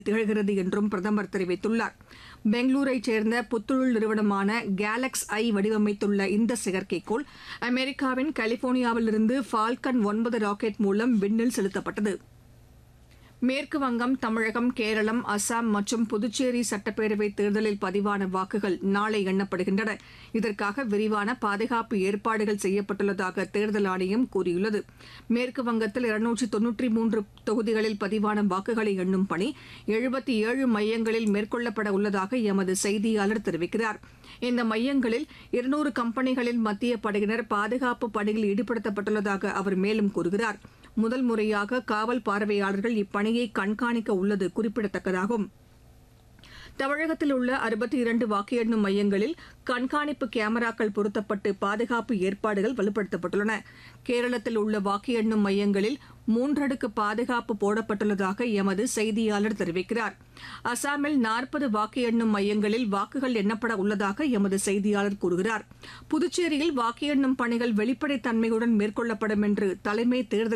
திகழ்கிறது என்றும் பிரதமர் தெரிவித்துள்ளார். பெங்களூரைச் சேர்ந்த புத்தொழில் நிறுவனமான கேலக்ஸ் ஐ வடிவமைத்துள்ள இந்த செயற்கைக்கோள் அமெரிக்காவின் கலிபோர்னியாவிலிருந்து ஃபால்கன் 9 ராக்கெட் மூலம் விண்ணில் செலுத்தப்பட்டது. மேற்குவங்கம், தமிழகம், கேரளம், அசாம் மற்றும் புதுச்சேரி சட்டப்பேரவைத் தேர்தலில் பதிவான வாக்குகள் நாளை எண்ணப்படுகின்றன. இதற்காக விரிவான பாதுகாப்பு ஏற்பாடுகள் செய்யப்பட்டுள்ளதாக தேர்தல் ஆணையம் கூறியுள்ளது. மேற்குவங்கத்தில் 293 தொகுதிகளில் பதிவான வாக்குகளை எண்ணும் பணி 77 மையங்களில் மேற்கொள்ளப்பட உள்ளதாக எமது செய்தியாளர் தெரிவிக்கிறார். இந்த மையங்களில் 200 கம்பெனிகளின் மத்திய படையினர் பாதுகாப்பு பணியில் ஈடுபடுத்தப்பட்டுள்ளதாக அவர் மேலும் கூறுகிறார். முதல் முறையாக காவல் பார்வையாளர்கள் இப்பணியை கண்காணிக்க உள்ளது குறிப்பிடத்தக்கதாகும். தமிழகத்தில் உள்ள 62 வாக்கு எண்ணும் மையங்களில் கண்காணிப்பு கேமராக்கள் பொருத்தப்பட்டு பாதுகாப்பு ஏற்பாடுகள் வலுப்படுத்தப்பட்டுள்ளன. கேரளத்தில் உள்ள வாக்கு எண்ணும் மையங்களில் 3 அடுக்கு பாதுகாப்பு போடப்பட்டுள்ளதாக எமது செய்தியாளர் தெரிவிக்கிறார். அசாமில் 40 வாக்கு எண்ணும் மையங்களில் வாக்குகள் எண்ணப்பட உள்ளதாக எமது செய்தியாளர் கூறுகிறார். புதுச்சேரியில் வாக்கு எண்ணும் பணிகள் வெளிப்படைத்தன்மையுடன் மேற்கொள்ளப்படும் என்று தலைமை தேர்தல்